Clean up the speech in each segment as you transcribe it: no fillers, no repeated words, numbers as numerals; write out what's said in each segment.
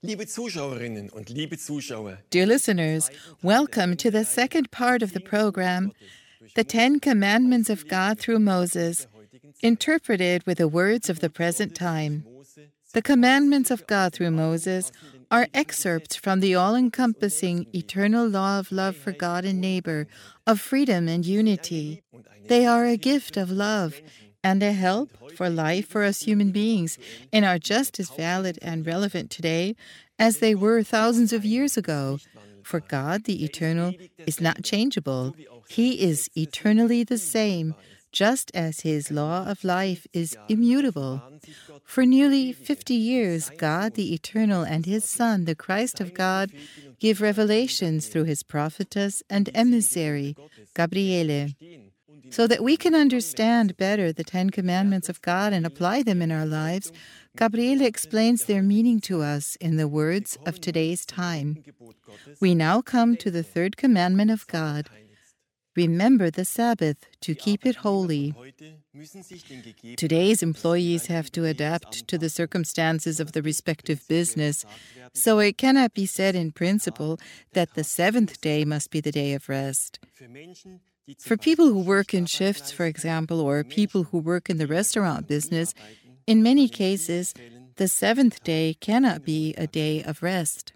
Liebe Zuschauerinnen und liebe Zuschauer, Dear listeners, welcome to the second part of the program, The 10 Commandments of God through Moses, interpreted with the words of the present time. The commandments of God through Moses are excerpts from the all-encompassing eternal law of love for God and neighbor, of freedom and unity. They are a gift of love and a help for life for us human beings, and are just as valid and relevant today as they were thousands of years ago. For God, the Eternal, is not changeable. He is eternally the same, just as His law of life is immutable. For nearly 50 years, God, the Eternal, and His Son, the Christ of God, give revelations through His prophetess and emissary, Gabriele, so that we can understand better the 10 Commandments of God and apply them in our lives. Gabriele explains their meaning to us in the words of today's time. We now come to the third commandment of God. Remember the Sabbath to keep it holy. Today's employees have to adapt to the circumstances of the respective business, so it cannot be said in principle that the seventh day must be the day of rest. For people who work in shifts, for example, or people who work in the restaurant business, in many cases, the seventh day cannot be a day of rest.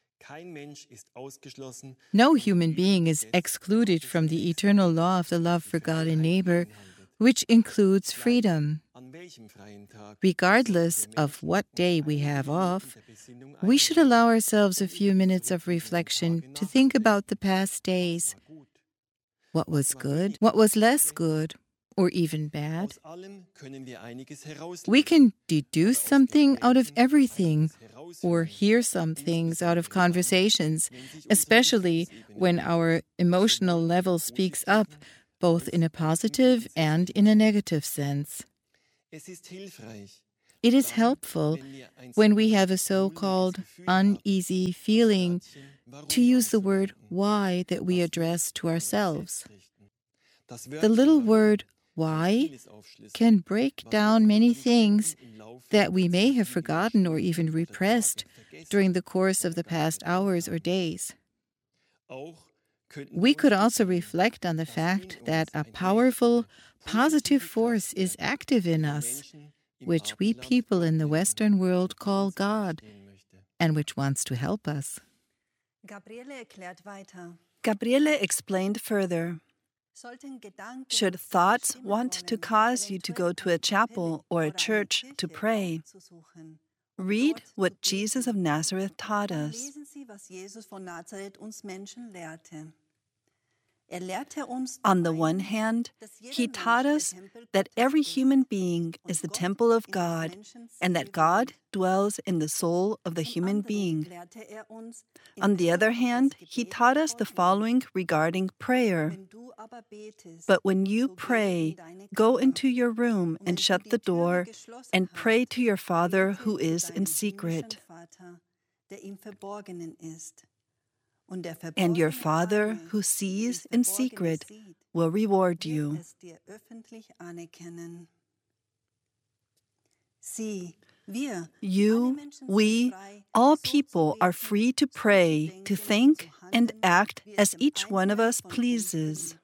No human being is excluded from the eternal law of the love for God and neighbor, which includes freedom. Regardless of what day we have off, we should allow ourselves a few minutes of reflection to think about the past days. What was good? What was less good? Or even bad? We can deduce something out of everything, or hear some things out of conversations, especially when our emotional level speaks up, both in a positive and in a negative sense. It is helpful when we have a so-called uneasy feeling to use the word why that we address to ourselves. The little word why can break down many things that we may have forgotten or even repressed during the course of the past hours or days. We could also reflect on the fact that a powerful, positive force is active in us, which we people in the Western world call God, and which wants to help us. Gabriele explained further. Should thoughts want to cause you to go to a chapel or a church to pray, read what Jesus of Nazareth taught us. On the one hand, He taught us that every human being is the temple of God and that God dwells in the soul of the human being. On the other hand, He taught us the following regarding prayer. But when you pray, go into your room and shut the door and pray to your Father who is in secret. And your Father who sees in secret will reward you. You, we, all people are free to pray, to think, and act as each one of us pleases.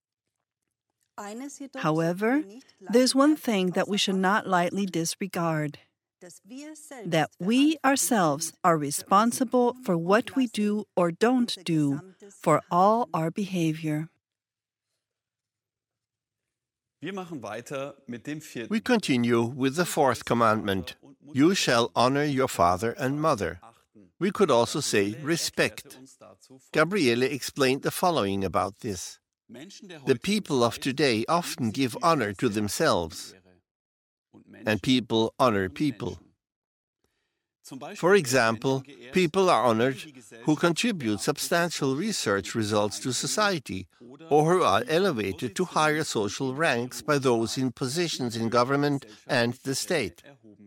However, there's one thing that we should not lightly disregard: that we ourselves are responsible for what we do or don't do, for all our behavior. We continue with the fourth commandment. You shall honor your father and mother. We could also say respect. Gabriele explained the following about this. The people of today often give honor to themselves, and people honor people. For example, people are honored who contribute substantial research results to society, or who are elevated to higher social ranks by those in positions in government and the state.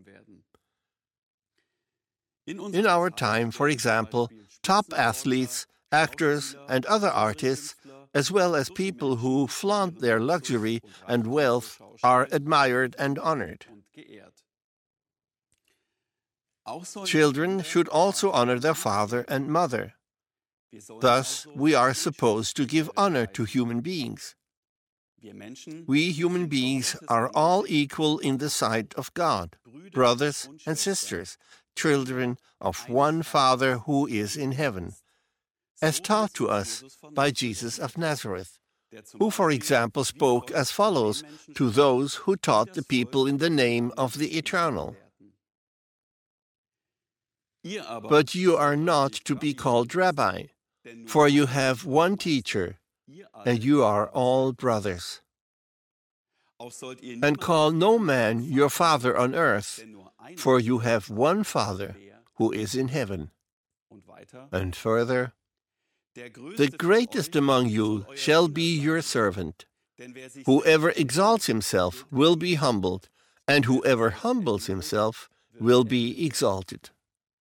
In our time, for example, top athletes, actors, and other artists, as well as people who flaunt their luxury and wealth, are admired and honored. Children should also honor their father and mother. Thus, we are supposed to give honor to human beings. We human beings are all equal in the sight of God, brothers and sisters, children of one Father who is in heaven, as taught to us by Jesus of Nazareth, who, for example, spoke as follows to those who taught the people in the name of the Eternal. But you are not to be called Rabbi, for you have one teacher, and you are all brothers. And call no man your father on earth, for you have one Father who is in heaven. And further, the greatest among you shall be your servant. Whoever exalts himself will be humbled, and whoever humbles himself will be exalted.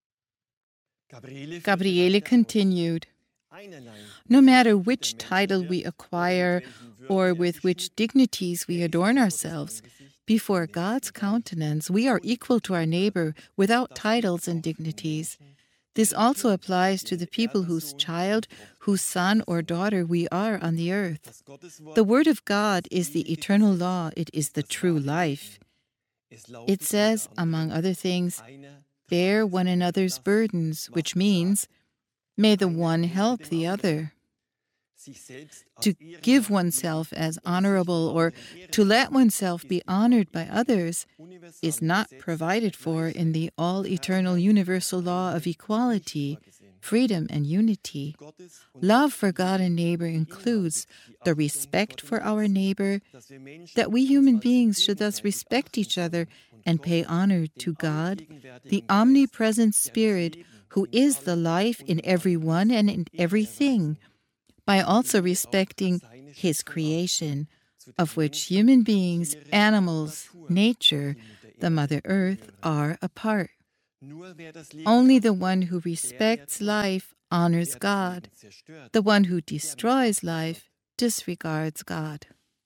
Gabriele continued, no matter which title we acquire or with which dignities we adorn ourselves, before God's countenance we are equal to our neighbor without titles and dignities. This also applies to the people whose child, whose son or daughter we are on the earth. The Word of God is the eternal law. It is the true life. It says, among other things, bear one another's burdens, which means, may the one help the other. To give oneself as honorable or to let oneself be honored by others is not provided for in the all-eternal universal law of equality, freedom, and unity. Love for God and neighbor includes the respect for our neighbor, that we human beings should thus respect each other and pay honor to God, the omnipresent Spirit, who is the life in everyone and in everything, by also respecting His creation, of which human beings, animals, nature, the Mother Earth, are a part. Only the one who respects life honors God. The one who destroys life disregards God.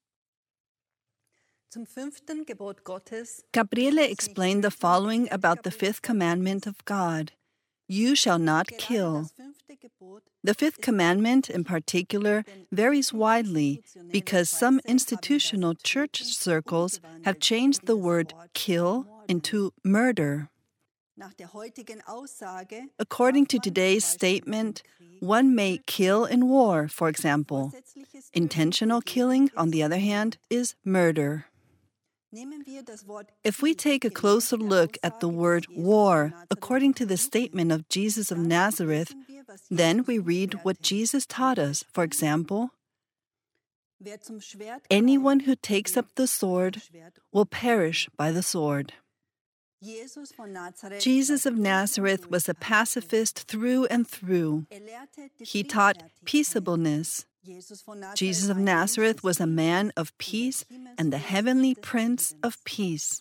Gabriele explained the following about the fifth commandment of God: you shall not kill. The fifth commandment, in particular, varies widely because some institutional church circles have changed the word kill into murder. According to today's statement, one may kill in war, for example. Intentional killing, on the other hand, is murder. If we take a closer look at the word war, according to the statement of Jesus of Nazareth, then we read what Jesus taught us. For example, anyone who takes up the sword will perish by the sword. Jesus of Nazareth was a pacifist through and through. He taught peaceableness. Jesus of Nazareth was a man of peace and the heavenly Prince of Peace.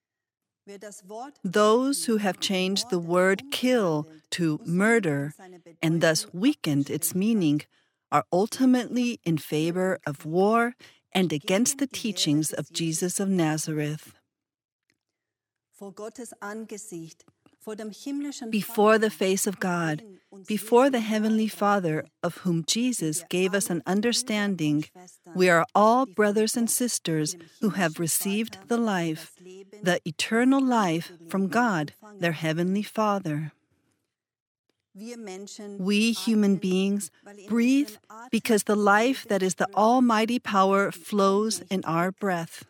Those who have changed the word kill to murder and thus weakened its meaning are ultimately in favor of war and against the teachings of Jesus of Nazareth. Before the face of God, before the Heavenly Father, of whom Jesus gave us an understanding, we are all brothers and sisters who have received the life, the eternal life from God, their Heavenly Father. We human beings breathe because the life that is the almighty power flows in our breath.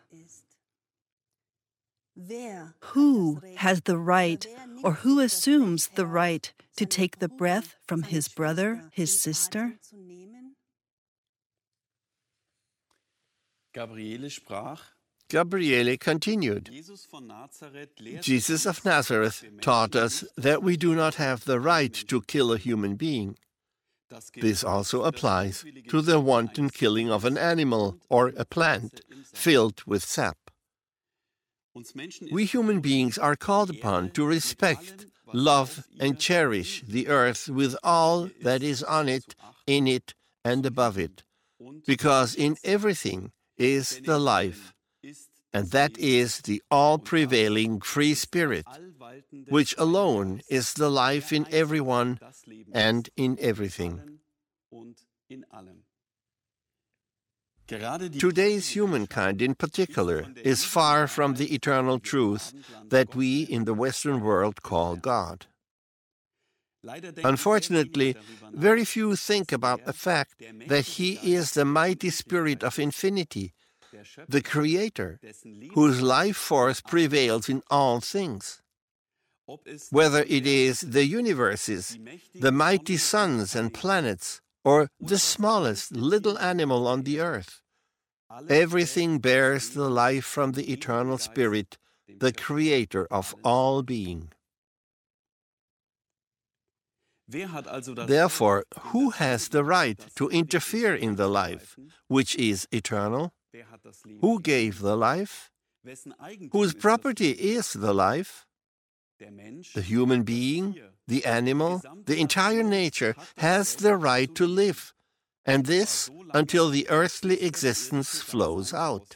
Who has the right, or who assumes the right, to take the breath from his brother, his sister? Gabriele continued, Jesus of Nazareth taught us that we do not have the right to kill a human being. This also applies to the wanton killing of an animal or a plant filled with sap. We human beings are called upon to respect, love, and cherish the earth with all that is on it, in it, and above it, because in everything is the life, and that is the all-prevailing free spirit, which alone is the life in everyone and in everything. Today's humankind in particular is far from the eternal truth that we in the Western world call God. Unfortunately, very few think about the fact that He is the mighty Spirit of infinity, the Creator, whose life force prevails in all things. Whether it is the universes, the mighty suns and planets, or the smallest little animal on the earth, everything bears the life from the eternal Spirit, the Creator of all being. Therefore, who has the right to interfere in the life, which is eternal? Who gave the life? Whose property is the life? The human being, the animal, the entire nature has the right to live, and this until the earthly existence flows out.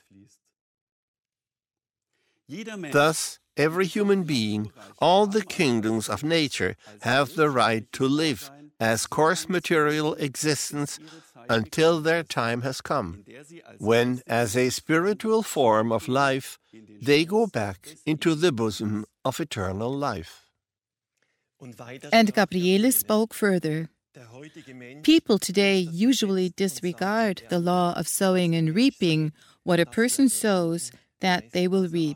Thus, every human being, all the kingdoms of nature have the right to live as coarse material existence until their time has come, when, as a spiritual form of life, they go back into the bosom of eternal life. And Gabriele spoke further. People today usually disregard the law of sowing and reaping. What a person sows, that they will reap.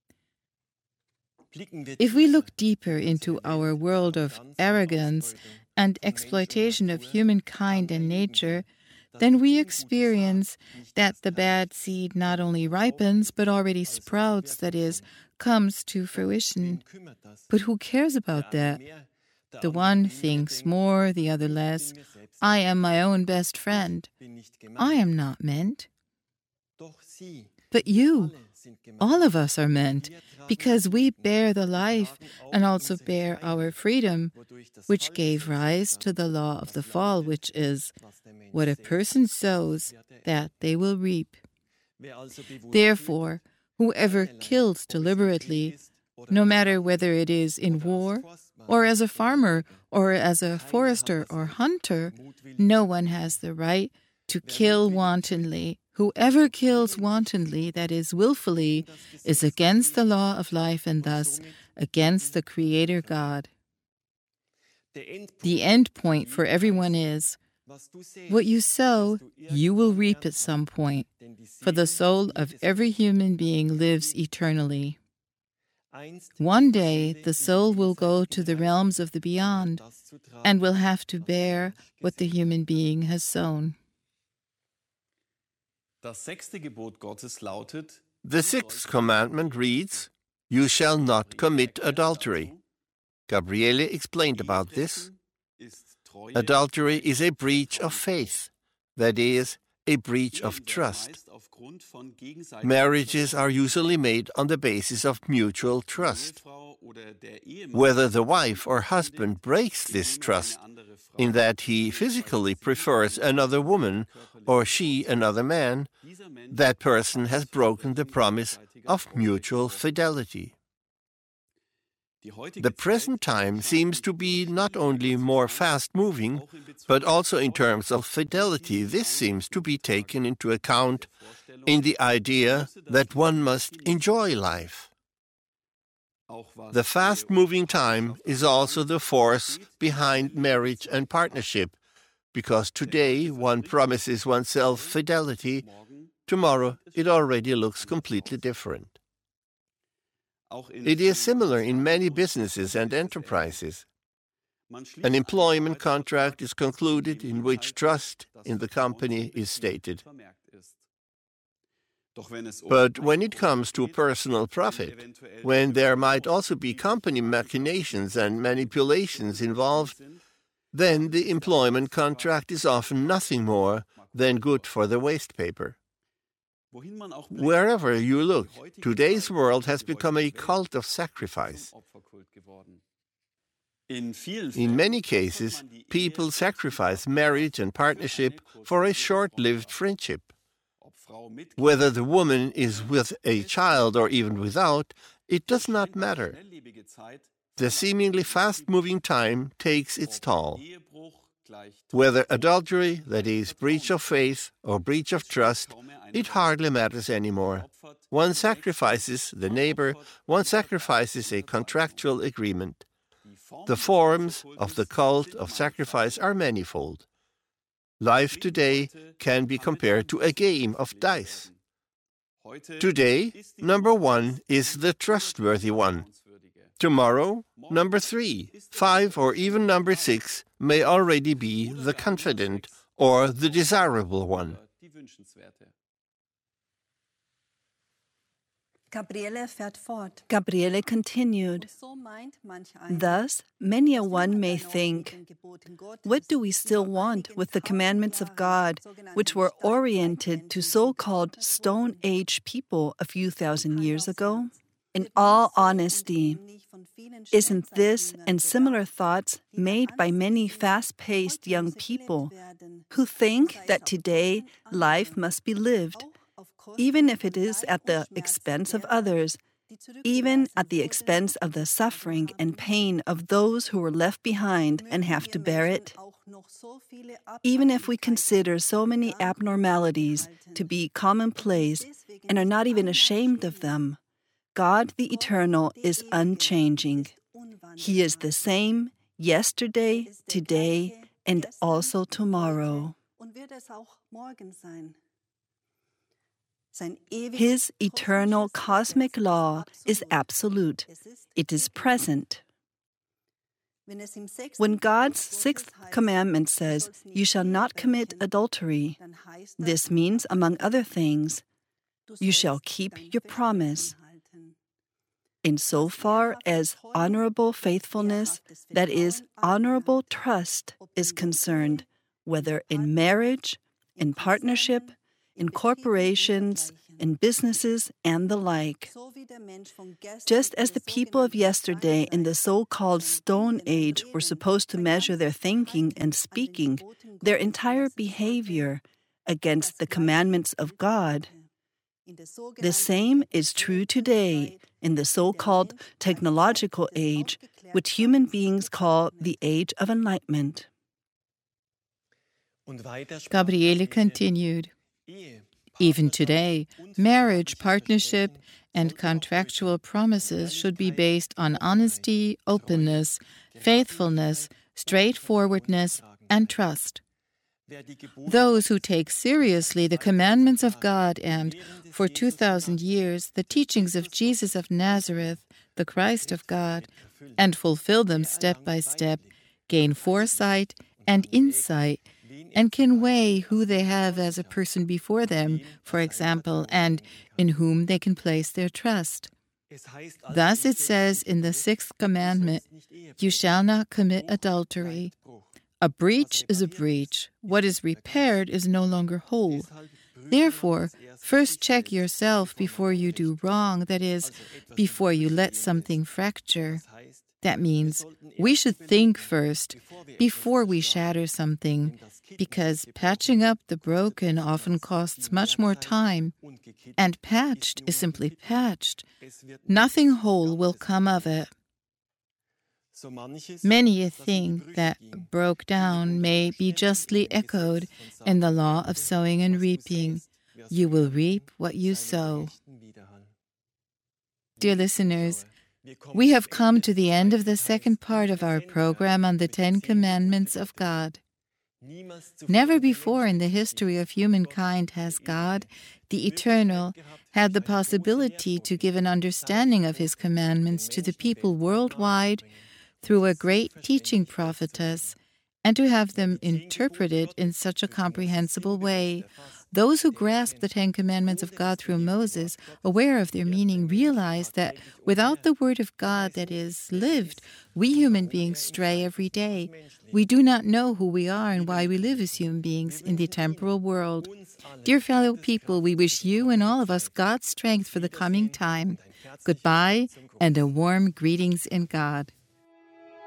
If we look deeper into our world of arrogance and exploitation of humankind and nature, then we experience that the bad seed not only ripens, but already sprouts, that is, comes to fruition. But who cares about that? The one thinks more, the other less. I am my own best friend. I am not meant. But you, all of us are meant, because we bear the life and also bear our freedom, which gave rise to the law of the fall, which is, what a person sows, that they will reap. Therefore, whoever kills deliberately, no matter whether it is in war, or as a farmer, or as a forester or hunter, no one has the right to kill wantonly. Whoever kills wantonly, that is, willfully, is against the law of life and thus against the Creator God. The end point for everyone is, what you sow, you will reap at some point, for the soul of every human being lives eternally. One day the soul will go to the realms of the beyond and will have to bear what the human being has sown. The sixth commandment reads, "You shall not commit adultery." Gabriele explained about this. Adultery is a breach of faith, that is, a breach of trust. Marriages are usually made on the basis of mutual trust. Whether the wife or husband breaks this trust, in that he physically prefers another woman or she another man, that person has broken the promise of mutual fidelity. The present time seems to be not only more fast-moving, but also in terms of fidelity. This seems to be taken into account in the idea that one must enjoy life. The fast-moving time is also the force behind marriage and partnership, because today one promises oneself fidelity, tomorrow it already looks completely different. It is similar in many businesses and enterprises. An employment contract is concluded in which trust in the company is stated. But when it comes to personal profit, when there might also be company machinations and manipulations involved, then the employment contract is often nothing more than good for the waste paper. Wherever you look, today's world has become a cult of sacrifice. In many cases, people sacrifice marriage and partnership for a short-lived friendship. Whether the woman is with a child or even without, it does not matter. The seemingly fast-moving time takes its toll. Whether adultery, that is, breach of faith, or breach of trust, it hardly matters anymore. One sacrifices the neighbor, one sacrifices a contractual agreement. The forms of the cult of sacrifice are manifold. Life today can be compared to a game of dice. Today, number 1 is the trustworthy one. Tomorrow, number 3, 5, or even number 6 may already be the confident or the desirable one. Gabriele continued, "Thus, many a one may think, what do we still want with the commandments of God, which were oriented to so-called Stone Age people a few thousand years ago? In all honesty, isn't this and similar thoughts made by many fast-paced young people who think that today life must be lived, even if it is at the expense of others, even at the expense of the suffering and pain of those who were left behind and have to bear it? Even if we consider so many abnormalities to be commonplace and are not even ashamed of them, God the Eternal is unchanging. He is the same yesterday, today, and also tomorrow. His eternal cosmic law is absolute. It is present. When God's sixth commandment says, "You shall not commit adultery," this means, among other things, you shall keep your promise. Insofar as honorable faithfulness, that is, honorable trust, is concerned, whether in marriage, in partnership, in corporations, in businesses, and the like. Just as the people of yesterday in the so-called Stone Age were supposed to measure their thinking and speaking, their entire behavior, against the commandments of God, the same is true today in the so-called technological age, which human beings call the Age of Enlightenment. Gabriele continued, "Even today, marriage, partnership, and contractual promises should be based on honesty, openness, faithfulness, straightforwardness, and trust. Those who take seriously the commandments of God and, for 2,000 years, the teachings of Jesus of Nazareth, the Christ of God, and fulfill them step by step, gain foresight and insight, and can weigh who they have as a person before them, for example, and in whom they can place their trust. Thus it says in the sixth commandment, 'You shall not commit adultery.' A breach is a breach. What is repaired is no longer whole. Therefore, first check yourself before you do wrong, that is, before you let something fracture. That means we should think first before we shatter something, because patching up the broken often costs much more time, and patched is simply patched. Nothing whole will come of it. Many a thing that broke down may be justly echoed in the law of sowing and reaping. You will reap what you sow." Dear listeners, we have come to the end of the second part of our program on the 10 Commandments of God. Never before in the history of humankind has God, the Eternal, had the possibility to give an understanding of His commandments to the people worldwide through a great teaching prophetess, and to have them interpreted in such a comprehensible way. Those who grasp the 10 Commandments of God through Moses, aware of their meaning, realize that without the Word of God that is lived, we human beings stray every day. We do not know who we are and why we live as human beings in the temporal world. Dear fellow people, we wish you and all of us God's strength for the coming time. Goodbye, and a warm greetings in God.